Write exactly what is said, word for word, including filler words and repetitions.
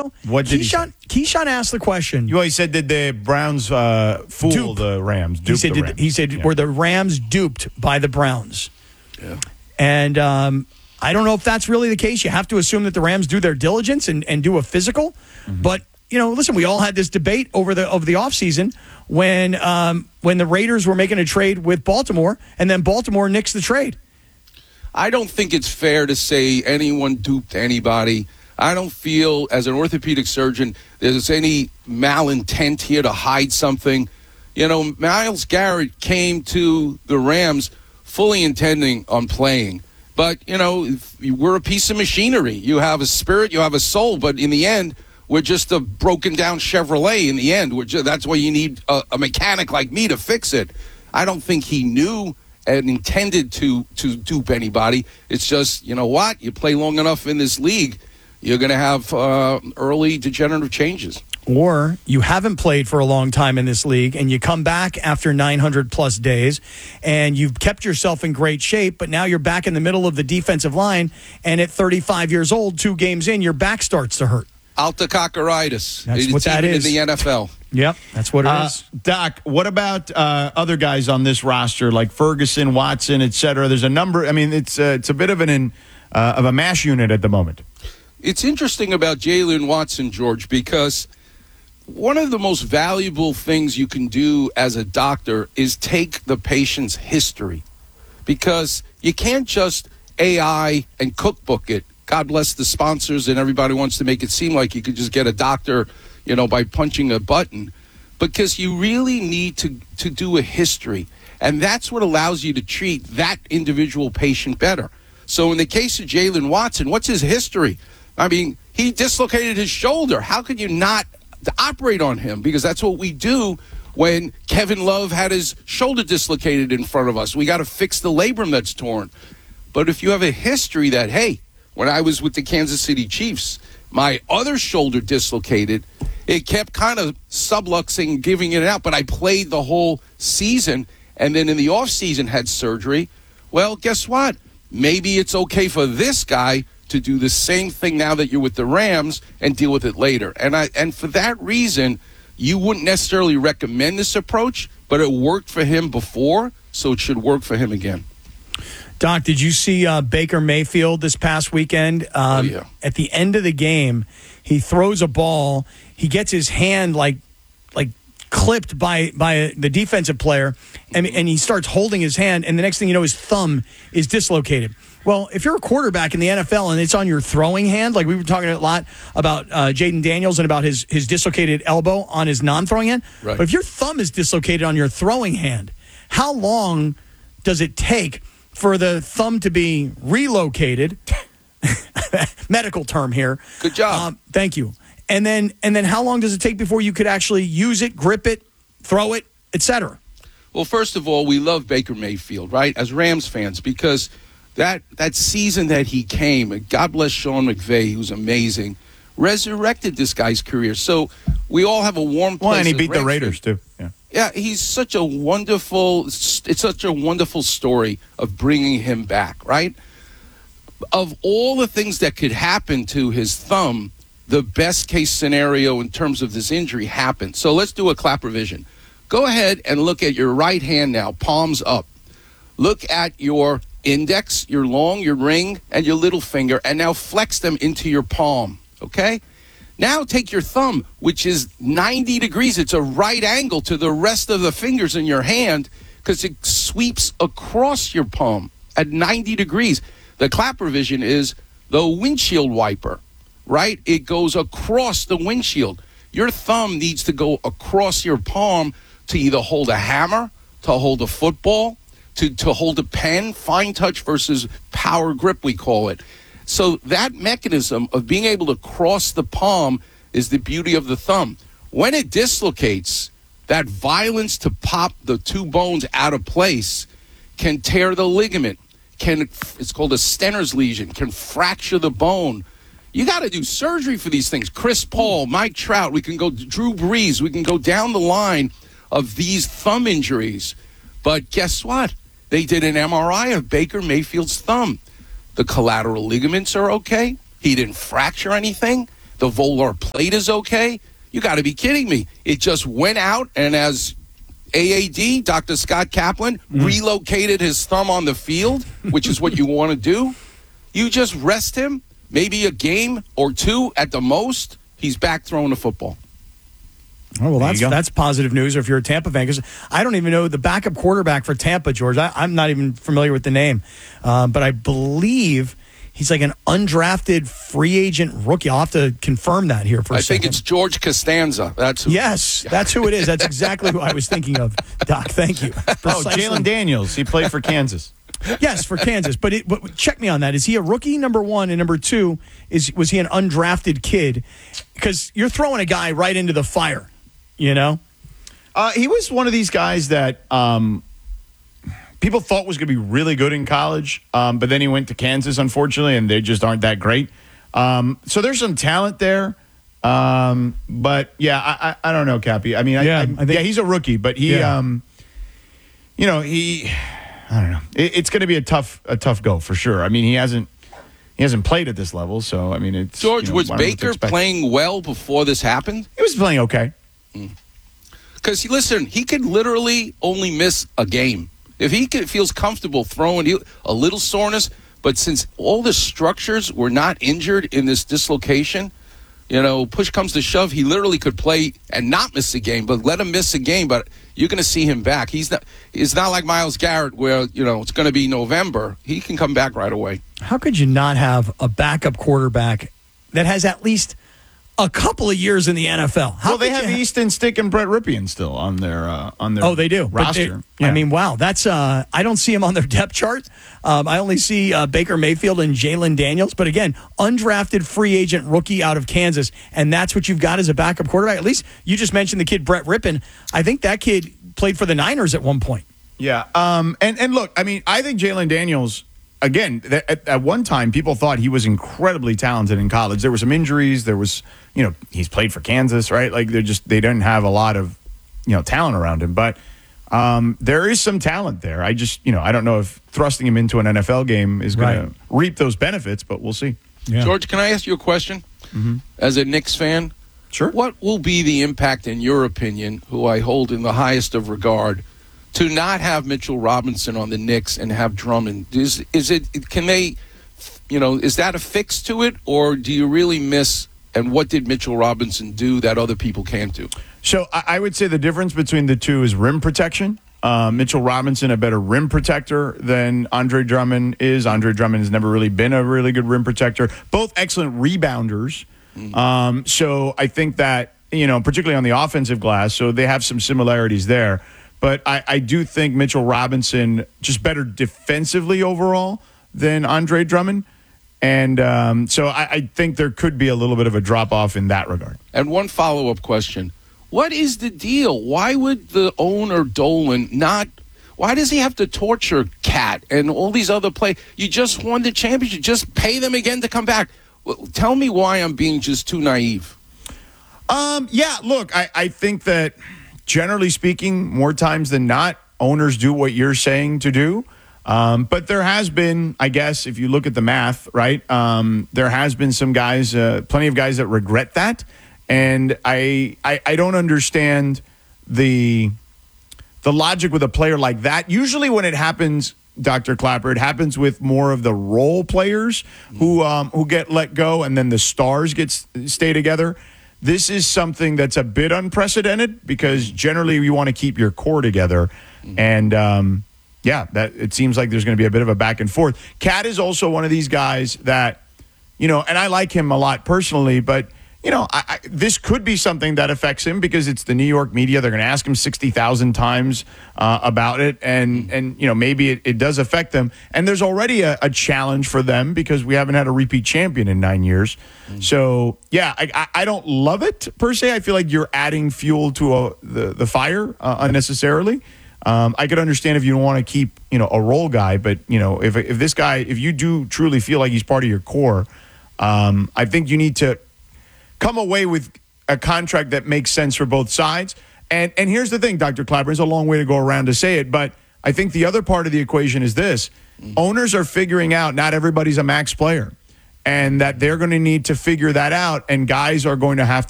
though? What did Keyshawn, he say? Keyshawn asked the question. You always said, did the Browns uh, fool Dupe. the Rams? Dupe He said, the did, Rams. he said Yeah. were the Rams duped by the Browns? Yeah. And um, I don't know if that's really the case. You have to assume that the Rams do their diligence and, and do a physical. Mm-hmm. But, you know, listen, we all had this debate over the over the offseason when um, when the Raiders were making a trade with Baltimore, and then Baltimore nixed the trade. I don't think it's fair to say anyone duped anybody. I don't feel, as an orthopedic surgeon, there's any malintent here to hide something. You know, Myles Garrett came to the Rams fully intending on playing. But, you know, we're a piece of machinery. You have a spirit, you have a soul, but in the end, we're just a broken-down Chevrolet in the end. We're just, that's why you need a, a mechanic like me to fix it. I don't think he knew and intended to, to dupe anybody. It's just, you know what? You play long enough in this league, you're going to have uh, early degenerative changes. Or you haven't played for a long time in this league and you come back after nine hundred plus days and you've kept yourself in great shape, but now you're back in the middle of the defensive line, and at thirty-five years old, two games in, your back starts to hurt. Altococcoritis. That's it's what that even is. in the N F L. Yep, that's what it Uh, is. Doc, what about uh, other guys on this roster like Ferguson, Watson, et cetera? There's a number. I mean, it's uh, it's a bit of an in, uh, of a mash unit at the moment. It's interesting about Jalen Watson, George, because one of the most valuable things you can do as a doctor is take the patient's history, because you can't just A I and cookbook it. God bless the sponsors, and everybody wants to make it seem like you could just get a doctor, you know, by punching a button, because you really need to, to do a history, and that's what allows you to treat that individual patient better. So in the case of Jalen Watson, what's his history? I mean, he dislocated his shoulder. How could you not operate on him? Because that's what we do when Kevin Love had his shoulder dislocated in front of us. We got to fix the labrum that's torn. But if you have a history that, hey, when I was with the Kansas City Chiefs, my other shoulder dislocated, it kept kind of subluxing, giving it out, but I played the whole season, and then in the offseason had surgery. Well, guess what? Maybe it's okay for this guy to do the same thing now that you're with the Rams and deal with it later. And I and for that reason, you wouldn't necessarily recommend this approach, but it worked for him before, so it should work for him again. Doc, did you see uh, Baker Mayfield this past weekend? Um, oh, yeah. At the end of the game, he throws a ball. He gets his hand like like clipped by by the defensive player, and, and he starts holding his hand, and the next thing you know, his thumb is dislocated. Well, if you're a quarterback in the N F L and it's on your throwing hand, like we were talking a lot about uh, Jaden Daniels and about his, his dislocated elbow on his non-throwing hand, right. But if your thumb is dislocated on your throwing hand, how long does it take for the thumb to be relocated? Medical term here. Good job. Um, thank you. And then and then how long does it take before you could actually use it, grip it, throw it, et cetera? Well, first of all, we love Baker Mayfield, right, as Rams fans, because that that season that he came, and God bless Sean McVay, he was amazing, resurrected this guy's career. So we all have a warm place. Well, and he as beat the Rams Raiders, fans. too. Yeah. Yeah, he's such a wonderful, it's such a wonderful story of bringing him back, right? Of all the things that could happen to his thumb, the best case scenario in terms of this injury happened. So let's do a clap revision. Go ahead and look at your right hand now, palms up. Look at your index, your long, your ring, and your little finger, and now flex them into your palm, okay? Now take your thumb, which is ninety degrees. It's a right angle to the rest of the fingers in your hand because it sweeps across your palm at ninety degrees. The clap revision is the windshield wiper, right? It goes across the windshield. Your thumb needs to go across your palm to either hold a hammer, to hold a football, to, to hold a pen, fine touch versus power grip, we call it. So that mechanism of being able to cross the palm is the beauty of the thumb. When it dislocates, that violence to pop the two bones out of place can tear the ligament, can it's called a Stenner's lesion, can fracture the bone. You got to do surgery for these things. Chris Paul, Mike Trout, we can go Drew Brees, we can go down the line of these thumb injuries. But guess what? They did an M R I of Baker Mayfield's thumb. The collateral ligaments are okay. He didn't fracture anything. The volar plate is okay? You got to be kidding me. It just went out, and as A A D, Doctor Scott Kaplan, mm. relocated his thumb on the field, which is what you want to do, you just rest him, maybe a game or two at the most, he's back throwing the football. Oh, well, that's that's positive news if you're a Tampa fan, because I don't even know the backup quarterback for Tampa, George. I, I'm not even familiar with the name, uh, but I believe he's like an undrafted free agent rookie. I'll have to confirm that here for a I second. think it's George Costanza. That's who. Yes, that's who it is. That's exactly who I was thinking of, Doc. Thank you. Oh, Precisely. Jalen Daniels. He played for Kansas. Yes, for Kansas. But, it, but check me on that. Is he a rookie, number one? And number two, is was he an undrafted kid? Because you're throwing a guy right into the fire, you know? Uh, he was one of these guys that um, people thought was going to be really good in college, um, but then he went to Kansas, unfortunately, and they just aren't that great. Um, so there's some talent there. Um, but, yeah, I, I, I don't know, Cappy. I mean, I, yeah, I, I think, yeah, he's a rookie, but he, yeah. um, you know, he – I don't know. It, it's going to be a tough, a tough go for sure. I mean, he hasn't, he hasn't played at this level, so I mean, it's George. You know, was Baker playing well before this happened? He was playing okay. Because mm. listen, he could literally only miss a game if he could, feels comfortable throwing a little soreness. But since all the structures were not injured in this dislocation, you know, push comes to shove, he literally could play and not miss a game. But let him miss a game, but you're going to see him back. He's not. It's not like Myles Garrett, where you know it's going to be November. He can come back right away. How could you not have a backup quarterback that has at least a couple of years in the N F L? How well, they have ha- Easton Stick and Brett Ripien still on their uh, on their oh, they do roster. They, yeah. I mean, wow, that's uh, I don't see him on their depth chart. Um, I only see uh, Baker Mayfield and Jalen Daniels. But again, undrafted free agent rookie out of Kansas, and that's what you've got as a backup quarterback. At least you just mentioned the kid Brett Ripien. I think that kid played for the Niners at one point. Yeah, um, and and look, I mean, I think Jalen Daniels. Again, at, at one time, people thought he was incredibly talented in college. There were some injuries. There was, you know, he's played for Kansas, right? Like they're just they didn't have a lot of, you know, talent around him. But um, there is some talent there. I just, you know, I don't know if thrusting him into an N F L game is going right. to reap those benefits, but we'll see. Yeah. George, can I ask you a question? Mm-hmm. As a Knicks fan, sure. What will be the impact, in your opinion, who I hold in the highest of regard, to not have Mitchell Robinson on the Knicks and have Drummond? Is is it? Can they? You know, is that a fix to it, or do you really miss? And what did Mitchell Robinson do that other people can't do? So I, I would say the difference between the two is rim protection. Uh, Mitchell Robinson, a better rim protector than Andre Drummond is. Andre Drummond has never really been a really good rim protector. Both excellent rebounders. Mm-hmm. Um, so I think that, you know, particularly on the offensive glass, so they have some similarities there. But I, I do think Mitchell Robinson just better defensively overall than Andre Drummond. And um, so I, I think there could be a little bit of a drop-off in that regard. And one follow-up question. What is the deal? Why would the owner, Dolan, not – why does he have to torture Cat and all these other players? You just won the championship. Just pay them again to come back. Well, tell me why I'm being just too naive. Um, yeah, look, I, I think that – generally speaking, more times than not, owners do what you're saying to do. Um, but there has been, I guess, if you look at the math, right, um, there has been some guys, uh, plenty of guys that regret that. And I, I, I don't understand the the logic with a player like that. Usually when it happens, Doctor Clapper, it happens with more of the role players who um, who get let go and then the stars get stay together. This is something that's a bit unprecedented because generally you want to keep your core together. And, um, yeah, that it seems like there's going to be a bit of a back and forth. Cat is also one of these guys that, you know, and I like him a lot personally, but, you know, I, I, this could be something that affects him because it's the New York media. They're going to ask him sixty thousand times uh, about it. And, and you know, maybe it, it does affect them. And there's already a, a challenge for them because we haven't had a repeat champion in nine years. Mm-hmm. So, yeah, I, I, I don't love it per se. I feel like you're adding fuel to a, the, the fire uh, unnecessarily. Um, I could understand if you don't want to keep, you know, a role guy. But, you know, if, if this guy, if you do truly feel like he's part of your core, um, I think you need to come away with a contract that makes sense for both sides. And and here's the thing, Doctor Clapper, there's a long way to go around to say it, but I think the other part of the equation is this. Mm-hmm. Owners are figuring out not everybody's a max player. and that they're going to need to figure that out, and guys are going to have